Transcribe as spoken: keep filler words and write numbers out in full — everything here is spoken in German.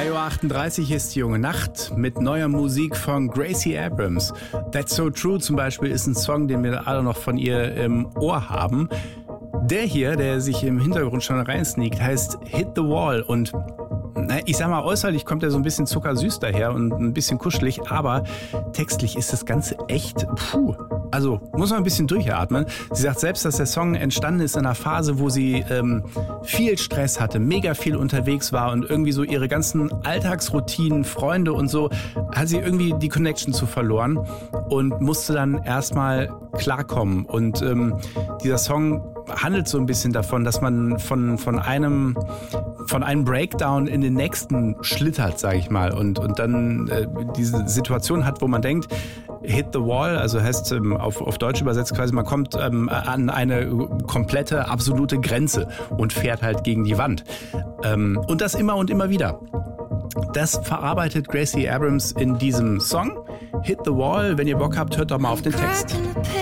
drei Uhr achtunddreißig ist die junge Nacht mit neuer Musik von Gracie Abrams. That's So True zum Beispiel ist ein Song, den wir alle noch von ihr im Ohr haben. Der hier, der sich im Hintergrund schon reinsneakt, heißt Hit the Wall und na, ich sag mal, äußerlich kommt er so ein bisschen zuckersüß daher und ein bisschen kuschelig, aber textlich ist das Ganze echt puh. Also muss man ein bisschen durchatmen. Sie sagt selbst, dass der Song entstanden ist in einer Phase, wo sie ähm, viel Stress hatte, mega viel unterwegs war und irgendwie so ihre ganzen Alltagsroutinen, Freunde und so, hat sie irgendwie die Connection zu verloren und musste dann erstmal klarkommen. Und ähm, dieser Song handelt so ein bisschen davon, dass man von, von einem von einem Breakdown in den nächsten schlittert, sage ich mal, und, und dann äh, diese Situation hat, wo man denkt, hit the wall, also heißt ähm, auf, auf Deutsch übersetzt quasi, man kommt ähm, an eine komplette, absolute Grenze und fährt halt gegen die Wand. Ähm, und das immer und immer wieder. Das verarbeitet Gracie Abrams in diesem Song. Hit the Wall. Wenn ihr Bock habt, hört doch mal auf den Text.